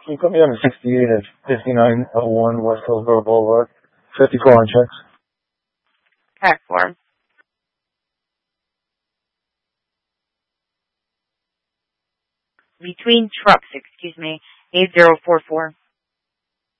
Can you put me on a 68 at 5901 West Hillsborough Boulevard? 54 on checks. Pack form. Between trucks, 8044.